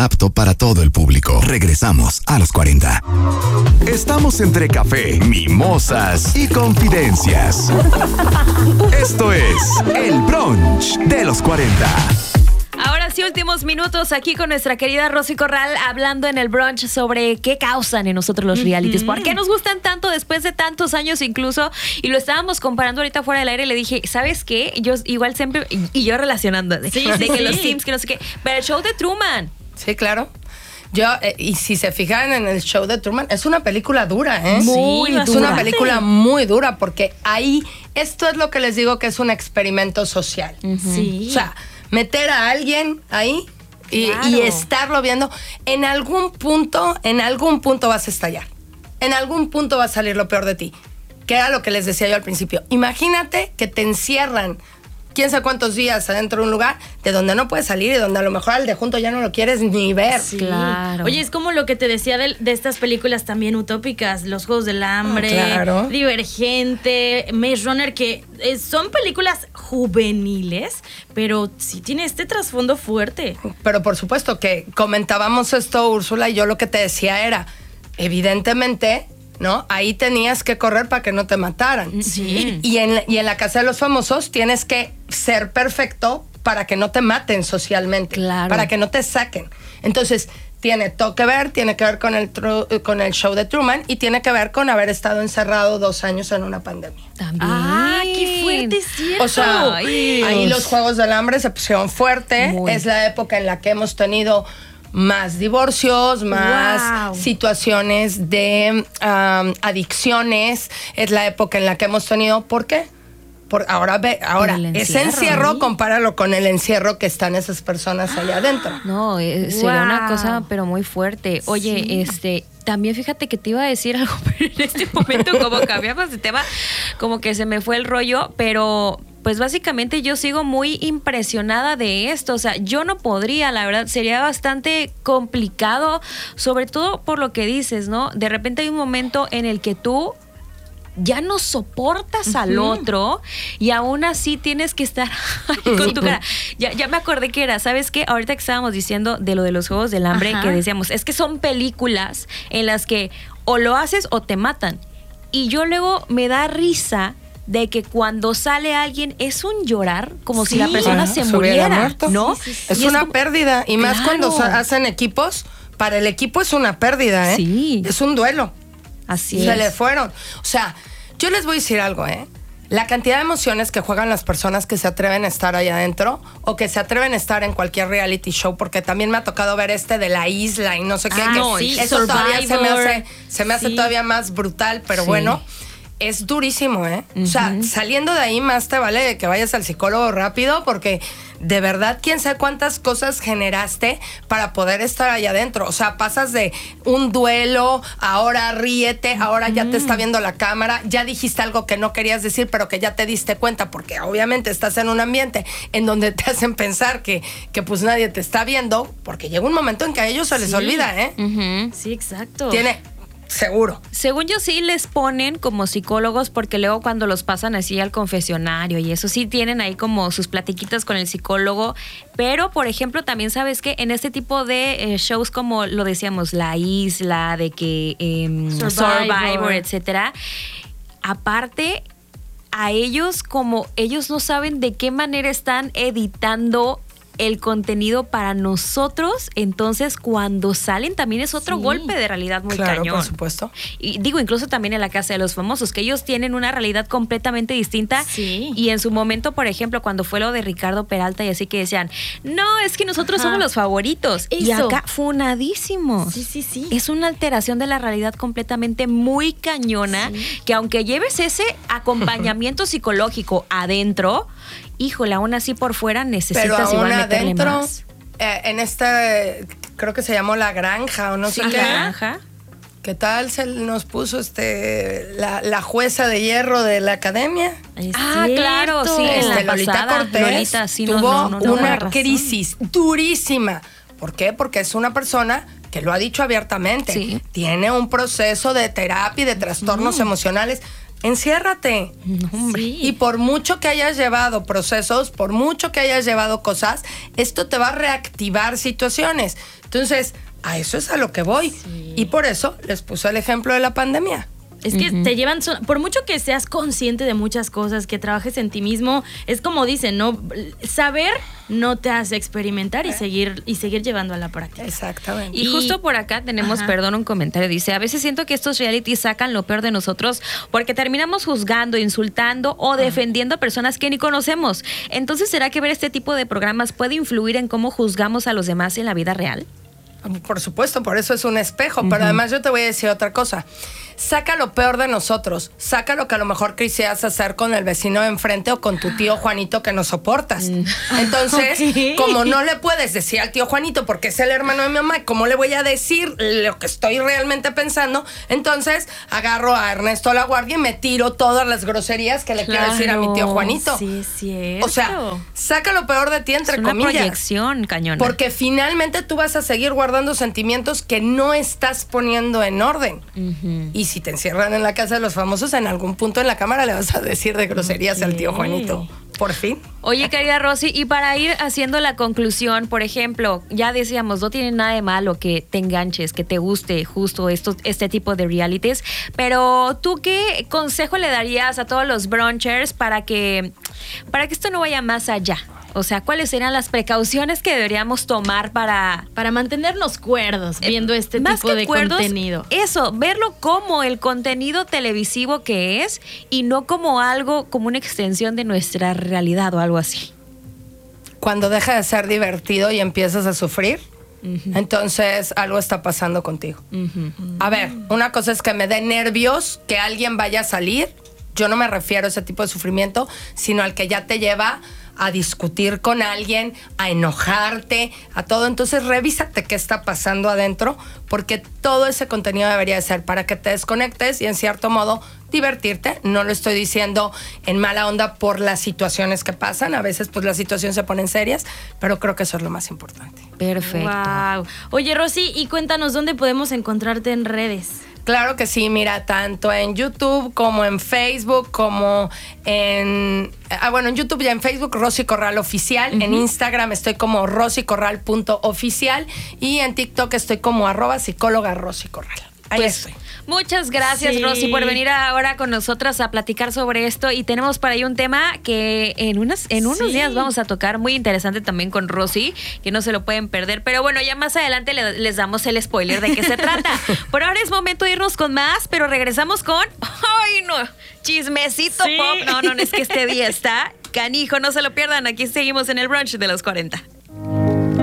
apto para todo el público. Regresamos a los 40. Estamos entre café, mimosas y confidencias. Esto es el brunch de los 40. Ahora sí, últimos minutos aquí con nuestra querida Rosy Corral hablando en el brunch sobre qué causan en nosotros los realities. ¿Por qué nos gustan tanto después de tantos años incluso? Y lo estábamos comparando ahorita fuera del aire y le dije, ¿sabes qué? Yo igual siempre, y yo relacionando de que los Sims, que no sé qué. Pero el show de Truman. Sí, claro. Yo, y si se fijan en el show de Truman, es una película dura, ¿eh? Muy dura. Es una película muy dura porque ahí, esto es lo que les digo que es un experimento social. Sí. O sea, meter a alguien ahí y estarlo viendo, en algún punto vas a estallar. En algún punto va a salir lo peor de ti. Que era lo que les decía yo al principio. Imagínate que te encierran quién sabe cuántos días adentro de un lugar de donde no puedes salir y donde a lo mejor al de junto ya no lo quieres ni ver. Sí. Claro. Oye, es como lo que te decía de estas películas también utópicas, Los Juegos del Hambre, claro. Divergente, Maze Runner, que son películas juveniles, pero sí tiene este trasfondo fuerte. Pero por supuesto que comentábamos esto, Úrsula, y yo lo que te decía era, evidentemente, ¿no? Ahí tenías que correr para que no te mataran. Sí. Y en la Casa de los Famosos tienes que ser perfecto para que no te maten socialmente. Claro. Para que no te saquen. Entonces, tiene todo que ver con el show de Truman y tiene que ver con haber estado encerrado 2 años en una pandemia. También. Ah, qué fuerte es cierto. O sea, ahí los Juegos del Hambre se pusieron fuerte. Muy. Es la época en la que hemos tenido más divorcios, más Wow. situaciones de adicciones. Es la época en la que hemos tenido... ¿Por qué? Ahora el ese encierro, encierro, ¿sí? Compáralo con el encierro que están esas personas allá adentro. No, sería una Wow. cosa pero muy fuerte. Oye, también fíjate que te iba a decir algo, pero en este momento como cambiamos de tema, como que se me fue el rollo, pero pues básicamente yo sigo muy impresionada de esto. O sea, yo no podría, la verdad, sería bastante complicado, sobre todo por lo que dices, ¿no? De repente hay un momento en el que tú ya no soportas al otro y aún así tienes que estar con tu cara. Ya me acordé que era, ¿sabes qué? Ahorita que estábamos diciendo de lo de los Juegos del Hambre, que decíamos, es que son películas en las que o lo haces o te matan. Y yo luego me da risa de que cuando sale alguien es un llorar como si la persona se hubiera muriera, muerto. ¿no? Es Y una como- pérdida. Y más Claro. cuando hacen equipos, para el equipo es una pérdida, ¿eh? Sí. Es un duelo. Así Se es. le fueron. O sea, yo les voy a decir algo, ¿eh? La cantidad de emociones que juegan las personas que se atreven a estar ahí adentro o que se atreven a estar en cualquier reality show, porque también me ha tocado ver de la isla y no sé qué. Ah, que no, sí, eso todavía Survivor. se me hace Sí. todavía más brutal, pero Sí. bueno, es durísimo, ¿eh? O sea, saliendo de ahí más te vale que vayas al psicólogo rápido porque de verdad, quién sabe cuántas cosas generaste para poder estar allá adentro. O sea, pasas de un duelo, ahora ríete, ahora ya te está viendo la cámara, ya dijiste algo que no querías decir, pero que ya te diste cuenta, porque obviamente estás en un ambiente en donde te hacen pensar que pues nadie te está viendo, porque llega un momento en que a ellos se les olvida, ¿eh? Sí, exacto. Seguro. Según yo sí les ponen como psicólogos porque luego cuando los pasan así al confesionario y eso sí tienen ahí como sus platiquitas con el psicólogo, pero por ejemplo también sabes que en este tipo de shows como lo decíamos, La Isla, de que Survivor, etcétera, aparte a ellos como ellos no saben de qué manera están editando el contenido para nosotros, entonces cuando salen también es otro golpe de realidad muy Claro, cañón. por supuesto. Y digo, incluso también en La Casa de los Famosos, que ellos tienen una realidad completamente distinta. Sí. Y en su momento, por ejemplo, cuando fue lo de Ricardo Peralta y así que decían, no, es que nosotros somos los favoritos. Y Eso. acá funadísimos. Sí. Es una alteración de la realidad completamente muy cañona, que aunque lleves ese acompañamiento psicológico adentro, híjole, aún así por fuera Pero necesitas aún igual meterle adentro, más. en creo que se llamó La Granja o no sé Sí, qué. La Granja. ¿Qué tal se nos puso la jueza de hierro de la academia? Es Claro, sí, cierto. en la Lolita pasada, Cortés Lolita, sí, tuvo no, una razón. crisis durísima. ¿Por qué? Porque es una persona que lo ha dicho abiertamente. Sí. Tiene un proceso de terapia y de trastornos emocionales enciérrate. Sí. Y por mucho que hayas llevado procesos, por mucho que hayas llevado cosas, esto te va a reactivar situaciones. Entonces, a eso es a lo que voy. Sí. Y por eso les puse el ejemplo de la pandemia. Es que te llevan, por mucho que seas consciente de muchas cosas, que trabajes en ti mismo, es como dicen, ¿no? Saber no te hace experimentar y seguir llevando a la práctica. Exactamente. Y justo por acá tenemos, perdón, un comentario. Dice, a veces siento que estos realities sacan lo peor de nosotros porque terminamos juzgando, insultando o defendiendo a personas que ni conocemos. Entonces, ¿será que ver este tipo de programas puede influir en cómo juzgamos a los demás en la vida real? Por supuesto, por eso es un espejo. Pero además yo te voy a decir otra cosa. Saca lo peor de nosotros. Saca lo que a lo mejor quisieras hacer con el vecino de enfrente o con tu tío Juanito que no soportas. Entonces, como no le puedes decir al tío Juanito porque es el hermano de mi mamá, ¿cómo le voy a decir lo que estoy realmente pensando? Entonces, agarro a Ernesto Laguardia y me tiro todas las groserías que le quiero decir a mi tío Juanito. Sí, es cierto. O sea, saca lo peor de ti, entre Es una comillas. proyección cañona. Porque finalmente tú vas a seguir guardando sentimientos que no estás poniendo en orden. Y si te encierran en la casa de los famosos, en algún punto en la cámara le vas a decir de groserías al tío Juanito. Por fin. Oye, querida Rosy, y para ir haciendo la conclusión, por ejemplo, ya decíamos, no tiene nada de malo que te enganches, que te guste justo este tipo de realities, pero ¿tú qué consejo le darías a todos los brunchers para que esto no vaya más allá? O sea, ¿cuáles serían las precauciones que deberíamos tomar para mantenernos cuerdos viendo este más tipo que de cuerdos, contenido? Eso, verlo como el contenido televisivo que es y no como algo, como una extensión de nuestra realidad o algo así. Cuando deja de ser divertido y empiezas a sufrir, entonces algo está pasando contigo. A ver, una cosa es que me dé nervios que alguien vaya a salir. Yo no me refiero a ese tipo de sufrimiento, sino al que ya te lleva a discutir con alguien, a enojarte, a todo. Entonces, revísate qué está pasando adentro, porque todo ese contenido debería de ser para que te desconectes y, en cierto modo, divertirte. No lo estoy diciendo en mala onda por las situaciones que pasan. A veces, pues, las situaciones se ponen serias, pero creo que eso es lo más importante. Perfecto. Wow. Oye, Rosy, y cuéntanos, ¿dónde podemos encontrarte en redes? Claro que sí, mira, tanto en YouTube como en Facebook, como en... en YouTube y en Facebook, Rosy Corral Oficial. En Instagram estoy como rosycorral.oficial y en TikTok estoy como ¡psicóloga Rosy Corral. Ahí estoy. Muchas gracias, Sí. Rosy, por venir ahora con nosotras a platicar sobre esto. Y tenemos para ahí un tema que en unos días vamos a tocar, muy interesante también con Rosy, que no se lo pueden perder. Pero bueno, ya más adelante les damos el spoiler de qué se trata. Por ahora es momento de irnos con más, pero regresamos con... ¡Ay, no! Chismecito pop. No, es que este día está canijo. No se lo pierdan. Aquí seguimos en el brunch de los 40.